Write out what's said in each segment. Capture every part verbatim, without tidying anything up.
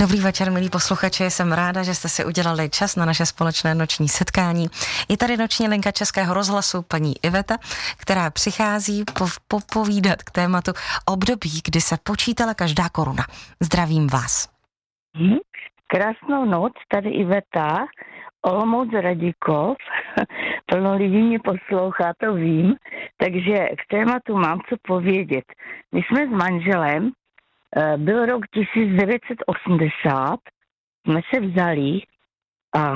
Dobrý večer, milí posluchači, jsem ráda, že jste si udělali čas na naše společné noční setkání. Je tady noční linka Českého rozhlasu paní Iveta, která přichází popovídat k tématu období, kdy se počítala každá koruna. Zdravím vás. Hmm, krásnou noc, tady Iveta, Olomouc Radikov, plno lidí mě poslouchá, to vím, takže k tématu mám co povědět. My jsme s manželem, byl rok tisíc devět set osmdesát, jsme se vzali a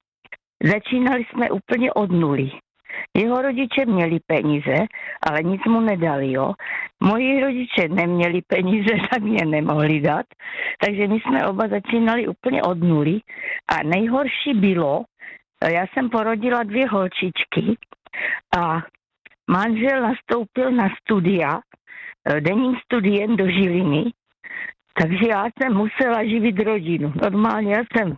začínali jsme úplně od nuly. Jeho rodiče měli peníze, ale nic mu nedali, jo. Moji rodiče neměli peníze, tak mě nemohli dát, takže my jsme oba začínali úplně od nuly a nejhorší bylo, já jsem porodila dvě holčičky a manžel nastoupil na studia, denním studiem do Žiliny, takže já jsem musela živit rodinu. Normálně já jsem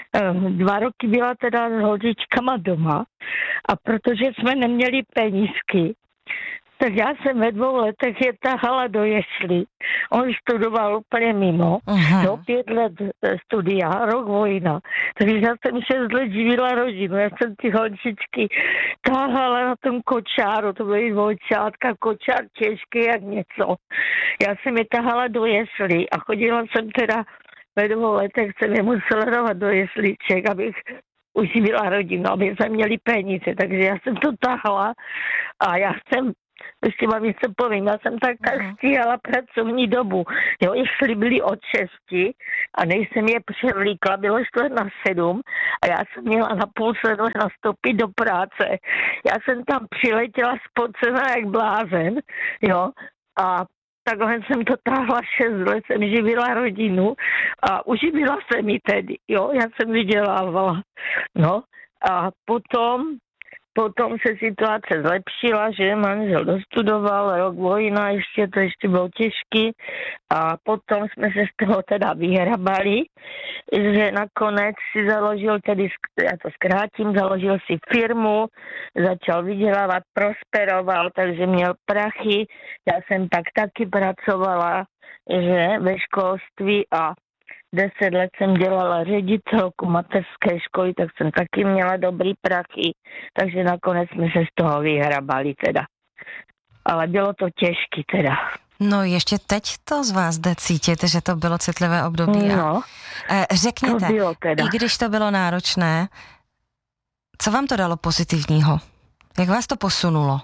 dva roky byla teda s holčičkama doma a protože jsme neměli penízky, tak já jsem ve dvou letech je tahala do jesli. On studoval úplně mimo, no pět let studia, rok vojna. Takže já jsem šest let živila rodinu. Já jsem ty holčičky tahala na tom kočáru, to byly dvojčátka, kočár těžký jak něco. Já jsem je tahala do jesli a chodila jsem teda ve dvou letech, jsem je musela dávat do jesliček, abych uživila rodinu, aby jsme měli peníze. Takže já jsem to tahala a já jsem ještě vám něco povím, já jsem tak uh-huh. stíhala pracovní dobu, jo, jestli byli od šesti a než jsem je převlíkla, bylo čtvrt na sedm a já jsem měla na půl sedm nastoupit do práce. Já jsem tam přiletěla spocená jak blázen, jo, a takhle jsem to táhla šest let, jsem živila rodinu a uživila se mi tedy, jo, já jsem vydělávala, no, a potom Potom se situace zlepšila, že manžel dostudoval, rok vojna, ještě to ještě bylo těžký a potom jsme se z toho teda vyhrabali, že nakonec si založil, tedy já to zkrátím, založil si firmu, začal vydělávat, prosperoval, takže měl prachy, já jsem tak taky pracovala, že ve školství a Deset let jsem dělala ředitelku mateřské školy, tak jsem taky měla dobrý prachy, takže nakonec jsme se z toho vyhrabali teda. Ale bylo to těžké teda. No ještě teď to z vás jde cítit, že to bylo citlivé období. No, a řekněte, to bylo teda. I když to bylo náročné, co vám to dalo pozitivního? Jak vás to posunulo?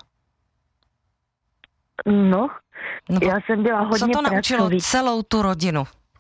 No, no já jsem byla hodně Co to naučilo pracovitá. Celou tu rodinu?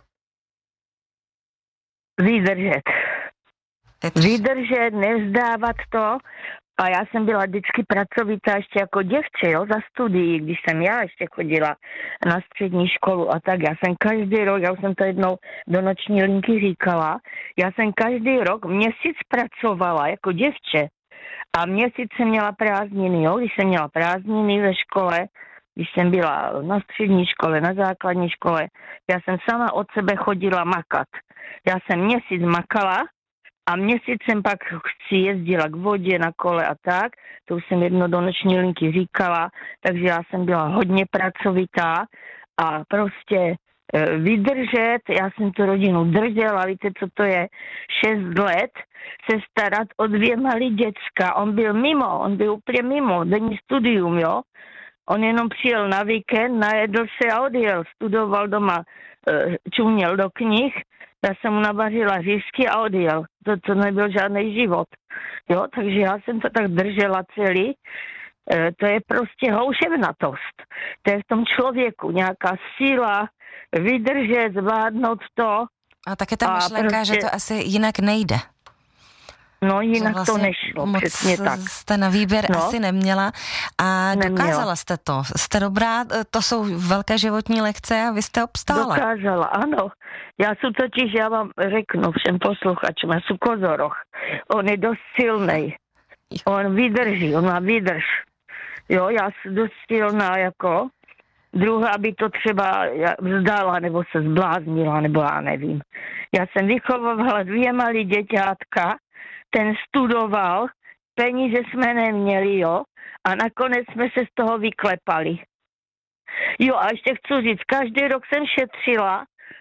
Vydržet. Vydržet, nevzdávat to. A já jsem byla vždycky pracovitá ještě jako děvče, jo, za studii, když jsem já ještě chodila na střední školu a tak. Já jsem každý rok, já už jsem to jednou do noční linky říkala, já jsem každý rok měsíc pracovala jako děvče. A měsíc jsem měla prázdniny, jo, když jsem měla prázdniny ve škole, když jsem byla na střední škole, na základní škole, já jsem sama od sebe chodila makat. Já jsem měsíc makala a měsíc jsem pak si jezdila k vodě na kole a tak. To už jsem jedno do noční linky říkala, takže já jsem byla hodně pracovitá a prostě e, vydržet. Já jsem tu rodinu držela, víte, co to je, šest let se starat o dvě malý děcka. On byl mimo, on byl úplně mimo, denní studium, jo. On jenom přijel na víkend, najedl se a odjel, studoval doma, čuměl do knih, já jsem mu navařila řízky a odjel. To, to nebyl žádný život. Jo, takže já jsem to tak držela celý. E, to je prostě houševnatost. To je v tom člověku nějaká síla, vydržet, zvládnout to. A také ta myšlenka, prostě, že to asi jinak nejde. No jinak vlastně to nešlo, přesně tak. Jste na výběr no, asi neměla a neměla. Dokázala jste to. Jste dobrá, to jsou velké životní lekce a vy jste obstála. Dokázala, ano. Já jsem totiž, já vám řeknu všem posluchačům, já jsem kozoroch. On je dost silnej. On vydrží, on má výdrž. Jo, já jsem dost silná jako druhá, aby to třeba vzdala, nebo se zbláznila, nebo já nevím. Já jsem vychovala dvě malý děťátka, ten studoval, peníze jsme neměli, jo, a nakonec jsme se z toho vyklepali. Jo, a ještě chci říct, každý rok jsem šetřila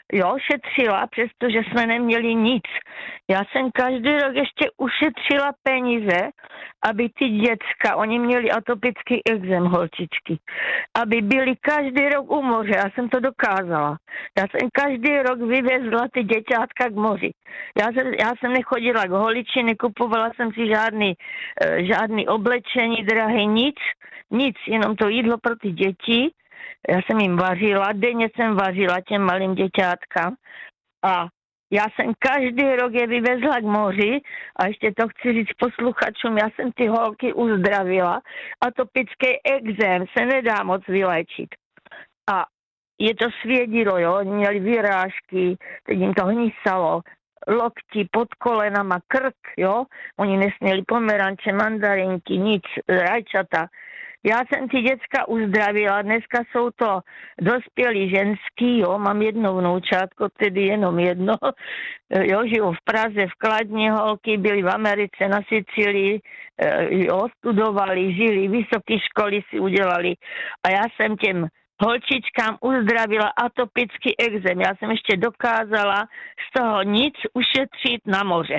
jo, šetřila, přestože jsme neměli nic. Já jsem každý rok ještě ušetřila peníze, aby ty děcka, oni měli atopický ekzém, holčičky, aby byli každý rok u moře. Já jsem to dokázala. Já jsem každý rok vyvezla ty děťátka k moři. Já jsem, já jsem nechodila k holiči, nekupovala jsem si žádný, žádný oblečení, drahé, nic, nic, jenom to jídlo pro ty děti. Já jsem jim vařila, denně jsem vařila těm malým děťátkám a já jsem každý rok je vyvezla k moři a ještě to chci říct posluchačům, já jsem ty holky uzdravila. Atopický ekzém se nedá moc vyléčit. A je to svědilo, jo, oni měli vyrážky, teď jim to hnisalo, lokti pod kolenama, krk, jo, oni nesměli pomeranče, mandarinky, nic, rajčata. Já jsem ty děcka uzdravila, dneska jsou to dospělí ženský, jo, mám jedno vnoučátko, tedy jenom jedno, jo, žijou v Praze, v Kladně, holky, byli v Americe, na Sicílii, jo, studovali, žili, vysoké školy si udělali a já jsem těm holčičkám uzdravila atopický ekzém. Já jsem ještě dokázala z toho nic ušetřit na moře.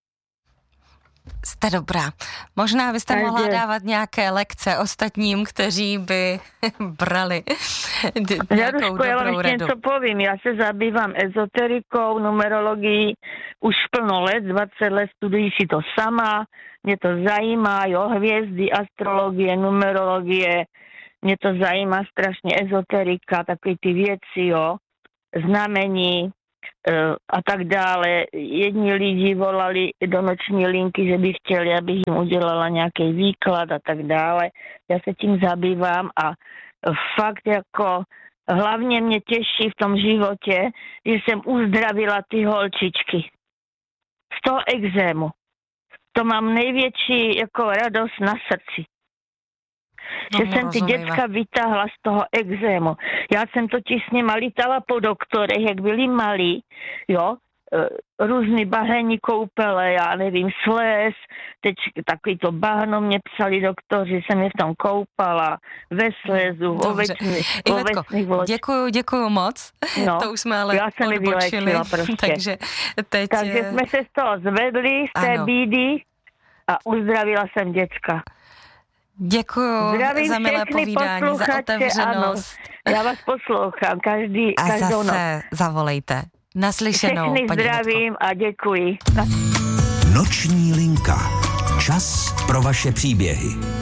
Jste dobrá. Možná byste Takže mohla dávat nějaké lekce ostatním, kteří by brali d- nějakou Jaruško, já vám dobrou ještě radu. něco povím. Já se zabývám ezoterikou, numerologií už plno let, dvacet let studuji si to sama. Mě to zajímá, jo, hvězdy, astrologie, numerologie. Mě to zajímá strašně ezoterika, takové ty věci, jo, znamení a tak dále. Jedni lidi volali do noční linky, že by chtěli, abych jim udělala nějaký výklad a tak dále. Já se tím zabývám a fakt jako hlavně mě těší v tom životě, že jsem uzdravila ty holčičky z toho ekzému. To mám největší jako radost na srdci. No, že jsem ty děcka vytáhla z toho ekzému. Já jsem totiž s nima lítala po doktorech, jak byli malí, jo, různý bahení koupele, já nevím, sléz, teď takový to bahno mě psali doktoři, jsem je v tom koupala, ve slézu, v ovečných vločkách. Děkuju, děkuju moc. No, to už jsme ale já jsem odbočili, prostě. takže teď... Takže jsme se z toho zvedli, z té ano. bídy a uzdravila jsem děcka. Děkuju Zdravím za milé povídání, za otevřenost. Ano, já vás poslouchám každý, a každou noc. A zase zavolejte. Naslyšenou, Všechny paní zdravím Ivetko. A děkuji. Noční linka. Čas pro vaše příběhy.